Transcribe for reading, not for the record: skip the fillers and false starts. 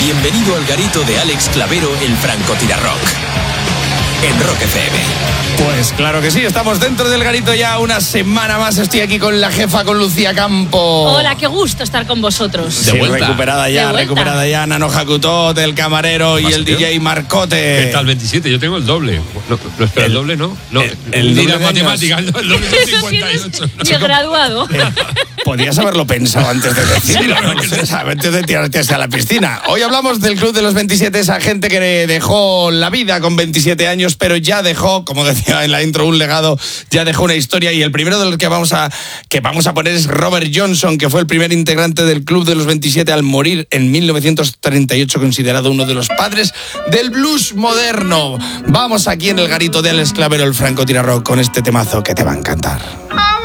Bienvenido al garito de Alex Clavero, el francotirarrock. En Rock FM. Pues claro que sí, estamos dentro del garito ya una semana más. Estoy aquí con la jefa, con Lucía Campo. Hola, qué gusto estar con vosotros. De vuelta. Recuperada ya Nano Jacutot, el camarero y el DJ Marcote. ¿Qué tal 27? Yo tengo el doble. No espera, el doble no. El ni doble las matemáticas, no, el doble son 58. Ni el graduado. Podías haberlo pensado antes de decirlo, antes de tirarte hacia la piscina. Hoy hablamos del Club de los 27, esa gente que dejó la vida con 27 años, pero ya dejó, como decía en la intro, un legado, ya dejó una historia, y el primero de los que vamos a poner es Robert Johnson, que fue el primer integrante del Club de los 27 al morir en 1938, considerado uno de los padres del blues moderno. Vamos aquí en el garito de Alex Clavero, el francotirarrock, con este temazo que te va a encantar.